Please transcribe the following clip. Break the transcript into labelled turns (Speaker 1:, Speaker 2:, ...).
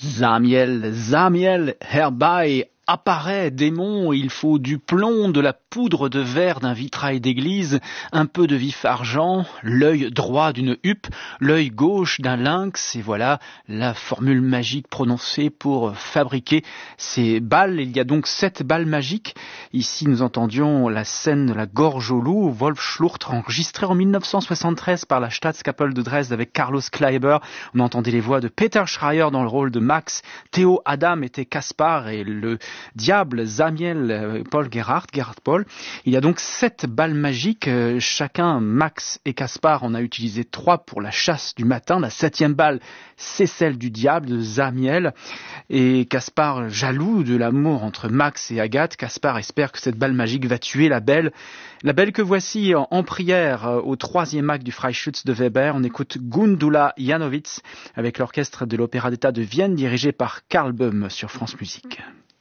Speaker 1: Zamiel, Zamiel, herbei, apparaît, démon, il faut du plomb, de la poudre de verre d'un vitrail d'église, un peu de vif argent, l'œil droit d'une huppe, l'œil gauche d'un lynx, et voilà la formule magique prononcée pour fabriquer ces balles. Il y a donc 7 balles magiques. Ici, nous entendions la scène de la gorge au loup, Wolfschlucht, enregistrée en 1973 par la Staatskapelle de Dresde avec Carlos Kleiber. On entendait les voix de Peter Schreier dans le rôle de Max, Theo Adam était Caspar et le diable Zamiel, Paul Gerhardt Paul. Il y a donc 7 balles magiques, chacun, Max et Caspar, en a utilisé 3 pour la chasse du matin. La 7e balle, c'est celle du diable, de Zamiel. Et Caspar, jaloux de l'amour entre Max et Agathe, Caspar espère que cette balle magique va tuer la belle que voici en prière au 3e acte du Freischütz de Weber. On écoute Gundula Janowitz avec l'orchestre de l'Opéra d'État de Vienne dirigé par Karl Böhm sur France Musique.